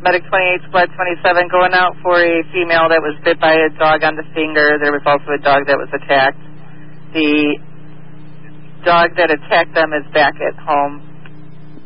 Medic 28, Squad 27, going out for a female that was bit by a dog on the finger. There was also a dog that was attacked. The dog that attacked them is back at home.